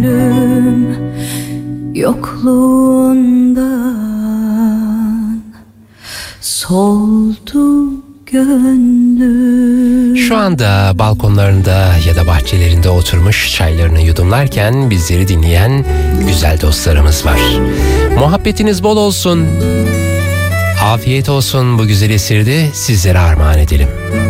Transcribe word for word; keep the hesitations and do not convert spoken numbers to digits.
ölüm yokluğundan soldu gönlüm. Şu anda balkonlarında ya da bahçelerinde oturmuş çaylarını yudumlarken bizleri dinleyen güzel dostlarımız var. Muhabbetiniz bol olsun, afiyet olsun, bu güzel esirde sizlere armağan edelim.